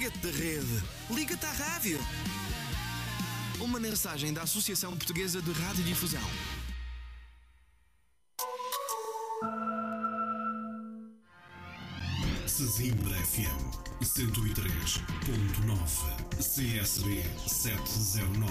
Desliga-te da rede. Liga-te à rádio. Uma mensagem da Associação Portuguesa de Radiodifusão. Sesimbra FM 103.9 CSB 709.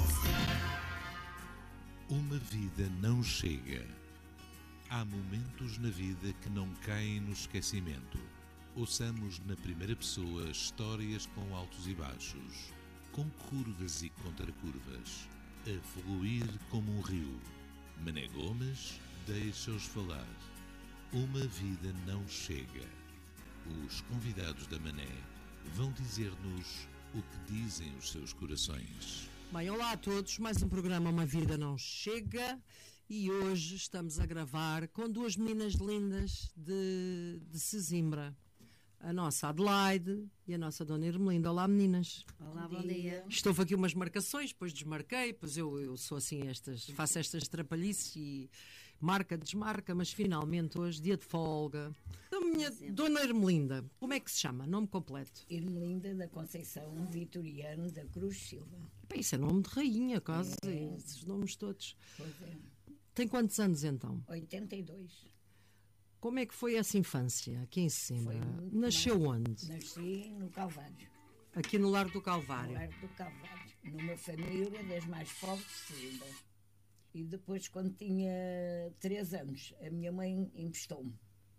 Uma vida não chega. Há momentos na vida que não caem no esquecimento. Ouçamos na primeira pessoa histórias com altos e baixos, com curvas e contracurvas, a fluir como um rio. Mané Gomes, deixa-os falar. Uma vida não chega. Os convidados da Mané vão dizer-nos o que dizem os seus corações. Bem, olá a todos, mais um programa Uma Vida Não Chega, e hoje estamos a gravar com duas meninas lindas de Sesimbra, a nossa Adelaide e a nossa Dona Ermelinda. Olá, meninas. Olá, bom dia. Estou aqui umas marcações, depois desmarquei, pois eu sou assim, faço estas trapalhices e marca, desmarca, mas finalmente hoje, dia de folga. Então, minha Dona Ermelinda, como é que se chama? Nome completo? Ermelinda da Conceição Vitoriano da Cruz Silva. Bem, isso é nome de rainha, quase, esses nomes todos. Pois é. Tem quantos anos então? 82. Como é que foi essa infância aqui em Sesimbra? Foi Nasceu bem. onde? Nasci no Calvário. Aqui no Largo do No Calvário. Largo do Calvário. Numa família das mais pobres de Sesimbra. E depois, quando tinha 3 anos, a minha mãe emprestou-me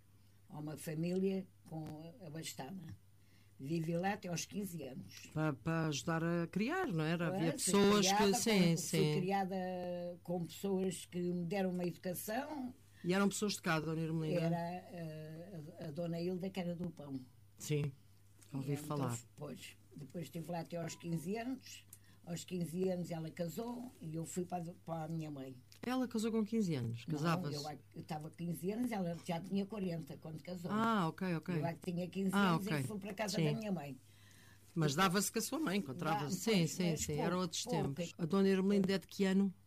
a uma família abastada. Vivi lá até aos 15 anos. Para ajudar a criar, não era? Havia Fui pessoas criada que... Sim, Fui sim. criada com pessoas que me deram uma educação. E eram pessoas de cá, Dona Ermelinda? Era a Dona Hilda, que era do Pão. Sim, ouvi E falar. Então, depois estive lá até aos 15 anos. Aos 15 anos ela casou e eu fui para a minha mãe. Ela casou com 15 anos, casava-se? Não, eu estava com 15 anos, ela já tinha 40 quando casou. Ah, ok. Eu lá que tinha 15 anos ok. e fui para a casa Sim. da minha mãe. Mas dava-se com a sua mãe, encontrava-se. Sim, Mas sim, pouco, eram outros pouco. tempos. A Dona Ermelinda é de que ano?